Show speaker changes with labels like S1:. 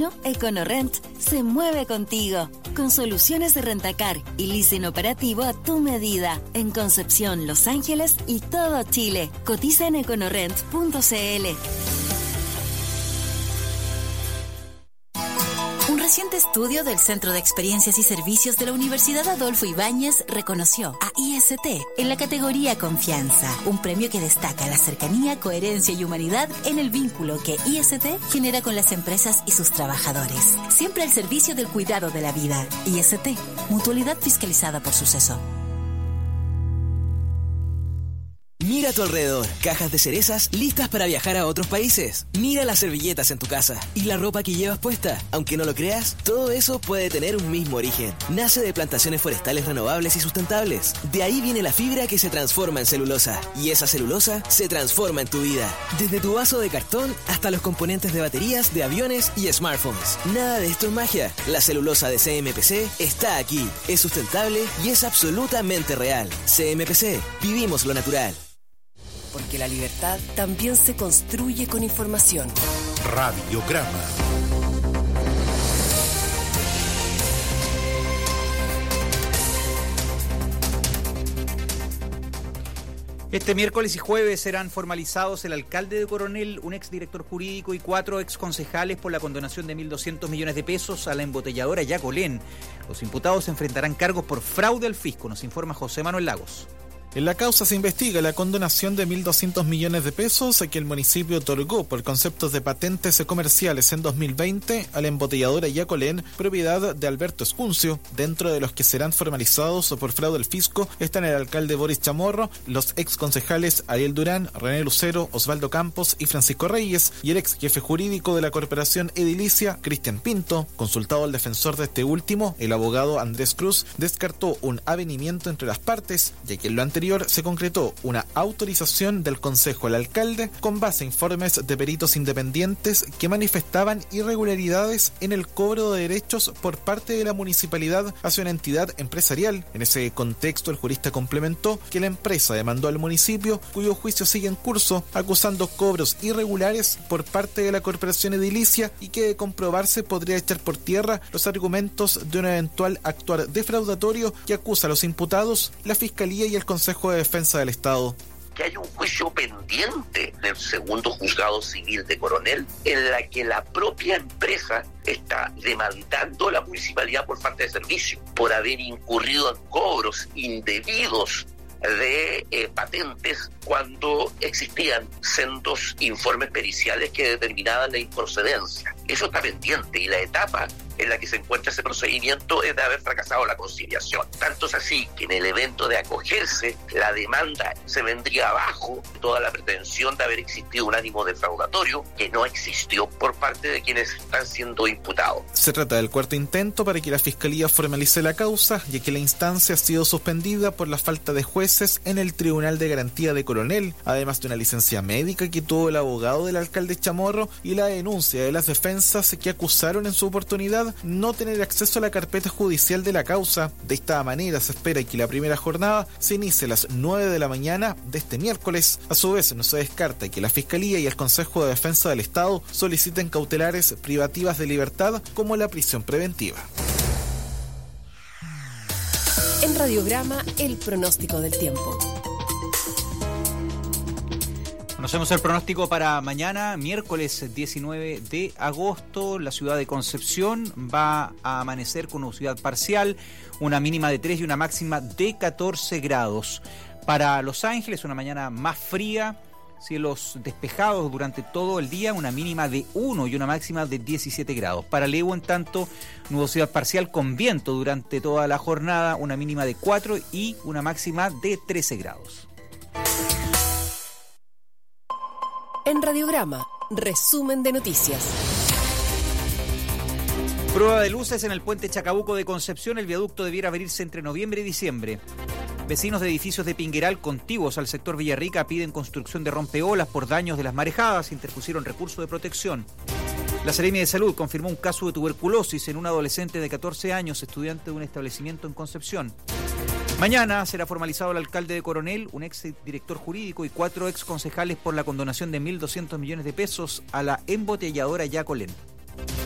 S1: destino, EconoRent se mueve contigo, con soluciones de rentacar y leasing operativo a tu medida, en Concepción, Los Ángeles y todo Chile. Cotiza en econorent.cl. Un reciente estudio del Centro de Experiencias y Servicios de la Universidad Adolfo Ibáñez reconoció a IST en la categoría Confianza, un premio que destaca la cercanía, coherencia y humanidad en el vínculo que IST genera con las empresas y sus trabajadores, siempre al servicio del cuidado de la vida. IST, mutualidad fiscalizada por Suceso.
S2: Mira a tu alrededor, cajas de cerezas listas para viajar a otros países. Mira las servilletas en tu casa y la ropa que llevas puesta. Aunque no lo creas, todo eso puede tener un mismo origen. Nace de plantaciones forestales renovables y sustentables. De ahí viene la fibra que se transforma en celulosa. Y esa celulosa se transforma en tu vida. Desde tu vaso de cartón hasta los componentes de baterías, de aviones y smartphones. Nada de esto es magia. La celulosa de CMPC está aquí. Es sustentable y es absolutamente real. CMPC, vivimos lo natural.
S3: Porque la libertad también se construye con información.
S4: Radiograma.
S5: Este miércoles y jueves serán formalizados el alcalde de Coronel, un exdirector jurídico y 4 exconcejales por la condonación de 1.200 millones de pesos a la embotelladora Yacolén. Los imputados enfrentarán cargos por fraude al fisco, nos informa José Manuel Lagos.
S6: En la causa se investiga la condonación de 1.200 millones de pesos que el municipio otorgó por conceptos de patentes comerciales en 2020 a la embotelladora Yacolén, propiedad de Alberto Escuncio. Dentro de los que serán formalizados por fraude al fisco están el alcalde Boris Chamorro, los ex concejales Ariel Durán, René Lucero, Osvaldo Campos y Francisco Reyes, y el ex jefe jurídico de la corporación edilicia, Cristian Pinto. Consultado al defensor de este último, el abogado Andrés Cruz descartó un avenimiento entre las partes, ya que en lo anterior se concretó una autorización del Consejo al alcalde con base a informes de peritos independientes que manifestaban irregularidades en el cobro de derechos por parte de la municipalidad hacia una entidad empresarial. En ese contexto, el jurista complementó que la empresa demandó al municipio, cuyo juicio sigue en curso, acusando cobros irregulares por parte de la corporación edilicia y que, de comprobarse, podría echar por tierra los argumentos de un eventual actuar defraudatorio que acusa a los imputados, la Fiscalía y el Consejo de Defensa del Estado.
S7: Que hay un juicio pendiente del segundo juzgado civil de Coronel en la que la propia empresa está demandando a la municipalidad por falta de servicio, por haber incurrido en cobros indebidos de patentes cuando existían sendos informes periciales que determinaban la improcedencia. Eso está pendiente y la etapa en la que se encuentra ese procedimiento es de haber fracasado la conciliación. Tanto es así que en el evento de acogerse, la demanda se vendría abajo toda la pretensión de haber existido un ánimo defraudatorio que no existió por parte de quienes están siendo imputados.
S6: Se trata del cuarto intento para que la Fiscalía formalice la causa, ya que la instancia ha sido suspendida por la falta de jueces en el Tribunal de Garantía de Coronel, además de una licencia médica que tuvo el abogado del alcalde Chamorro y la denuncia de las defensas que acusaron en su oportunidad no tener acceso a la carpeta judicial de la causa. De esta manera se espera que la primera jornada se inicie a las 9 de la mañana de este miércoles. A su vez, no se descarta que la Fiscalía y el Consejo de Defensa del Estado soliciten cautelares privativas de libertad como la prisión preventiva.
S3: En Radiograma, el pronóstico del tiempo.
S5: Conocemos el pronóstico para mañana, miércoles 19 de agosto. La ciudad de Concepción va a amanecer con nubosidad parcial, una mínima de 3 y una máxima de 14 grados. Para Los Ángeles, una mañana más fría, cielos despejados durante todo el día, una mínima de 1 y una máxima de 17 grados. Para Levo, en tanto, nubosidad parcial con viento durante toda la jornada, una mínima de 4 y una máxima de 13 grados.
S3: En Radiograma, resumen de noticias.
S5: Prueba de luces en el puente Chacabuco de Concepción. El viaducto debiera abrirse entre noviembre y diciembre. Vecinos de edificios de Pingueral contiguos al sector Villarrica piden construcción de rompeolas por daños de las marejadas. Interpusieron recurso de protección. La Seremi de Salud confirmó un caso de tuberculosis en un adolescente de 14 años, estudiante de un establecimiento en Concepción. Mañana será formalizado el alcalde de Coronel, un ex director jurídico y 4 ex concejales por la condonación de 1.200 millones de pesos a la embotelladora Yacolén.